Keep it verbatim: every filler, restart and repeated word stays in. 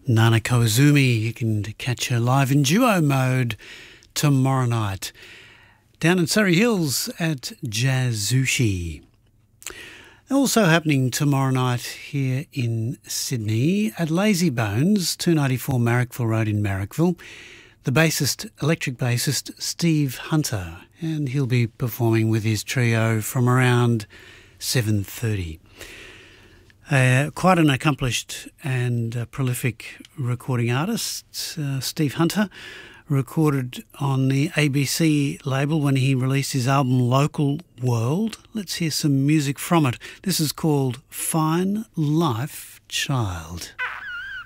Nana Koizumi. You can catch her live in duo mode tomorrow night down in Surrey Hills at Jazzushi. Also happening tomorrow night here in Sydney at Lazy Bones, two ninety-four Marrickville Road in Marrickville, the bassist, electric bassist Steve Hunter, and he'll be performing with his trio from around seven thirty. Uh, quite an accomplished and uh, prolific recording artist, uh, Steve Hunter, recorded on the A B C label when he released his album Local World. Let's hear some music from it. This is called Fine Life Child.